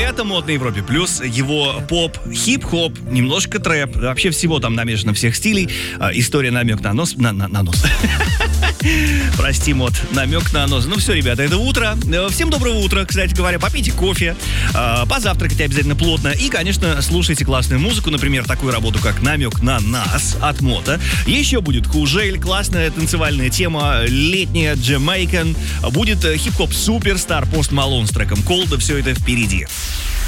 Это мод на Европе Плюс. Его поп, хип-хоп, немножко трэп. Вообще всего там намешано, всех стилей. История намек на нос. На нос. Прости, мод. Намек на нос. Ну все, ребята, это утро. Всем доброго утра, кстати говоря. Попейте кофе. Позавтракайте обязательно плотно. И, конечно, слушайте классную музыку. Например, такую работу, как «Намек на нас» от Мота. Еще будет Хужель. Классная танцевальная тема. Летняя, Jamaican. Будет хип-хоп суперстар Пост Малон с треком «Колда». Все это впереди.